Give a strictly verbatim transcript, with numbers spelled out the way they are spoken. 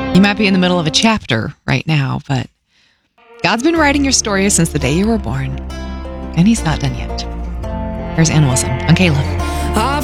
You might be in the middle of a chapter right now, but God's been writing your story since the day you were born, and He's not done yet. Here's Ann Wilson on Caleb.